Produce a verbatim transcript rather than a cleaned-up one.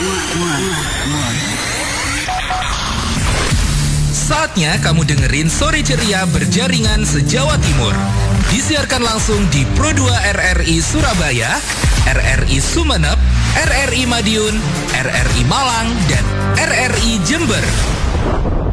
Saatnya kamu dengerin Sore Ceria berjaringan se-Jawa Timur. Disiarkan langsung di Pro dua R R I Surabaya, R R I Sumeneb, R R I Madiun, R R I Malang, dan R R I Jember.